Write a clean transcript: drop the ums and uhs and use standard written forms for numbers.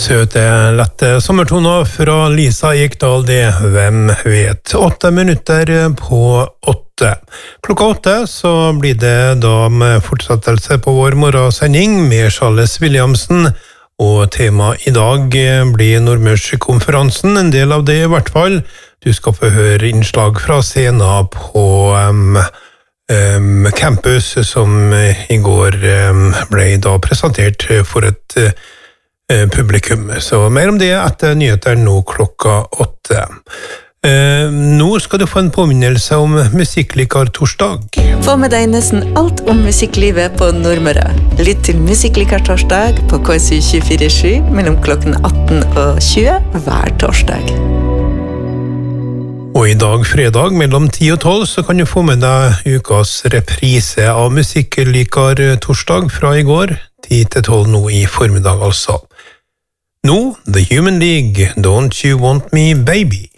Søte, lette sommertoner fra Lisa Ekdahl, det hvem vet. 8 minutter på 8. Klokka 8 så blir det da med fortsettelse på vår morgensending med Charles Williamsen, og tema i dag blir Nordmørskonferansen, en del av det i hvert fall. Du skal få høre innslag fra scenen på campus, som i går ble da presentert for et publikum. Så mer om det etter nyheter nå klokka 8. Nå skal du få en påminnelse om Musikklikar-torsdag. Få med deg nesten alt om musikklivet på Nordmøre. Lytt til Musikklikar-torsdag på KSU 24/7 mellom klokken 18 og 20 hver torsdag. Og i dag, fredag, mellom 10 og 12, så kan du få med deg ukas reprise av Musikklikar-torsdag fra i går, 10 til 12 nå i formiddag altså. Nå, The Human League, Don't You Want Me Baby?